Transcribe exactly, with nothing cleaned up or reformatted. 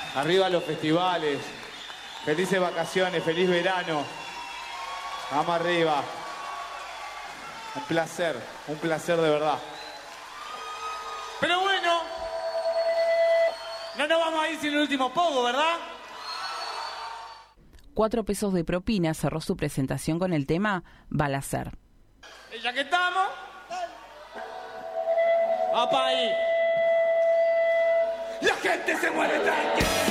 Arriba los festivales. Felices vacaciones, feliz verano. Vamos arriba. Un placer, un placer de verdad. Pero bueno, no nos vamos a ir sin el último pogo, ¿verdad? Cuatro pesos de propina cerró su presentación con el tema Balacer. Y ya que estamos, ¡apa ahí! La gente se mueve tranquila.